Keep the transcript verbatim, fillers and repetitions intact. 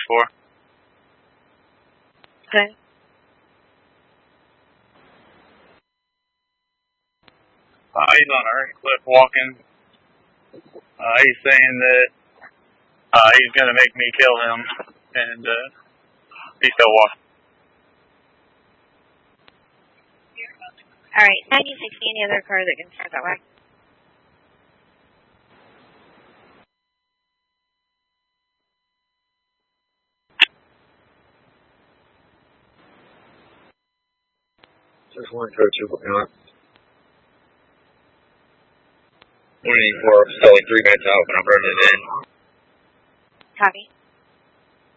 four. Okay. Uh, he's on Earth Cliff walking. Uh, he's saying that uh, he's going to make me kill him, and uh, he's still walking. Alright, ninety sixty, any other car that can start that way? Just one go to not. one eighty-four, still like three minutes out, but I'm burning it in. Copy.